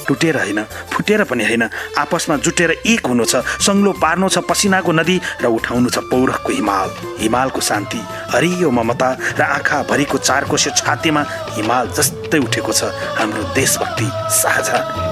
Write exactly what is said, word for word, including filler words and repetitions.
टुटेर होइन, फुटेर पनि होइन, आपसमा जुटेर एक हुनु छ, सङ्लो पार्नु छ पसिनाको नदी र उठाउनु छ पौरखको हिमाल। हिमालको शान्ति, हरियो ममता र आँखाभरिको चारकोसे छातीमा हिमाल जस्तै उठेको छ हाम्रो देशभक्ति साझा।